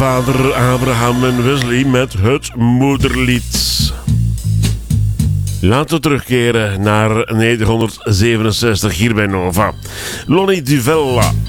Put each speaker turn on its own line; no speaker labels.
vader Abraham en Wesley met het moederlied. Laten we terugkeren naar 1967 hier bij Nova. Lonnie Duvella.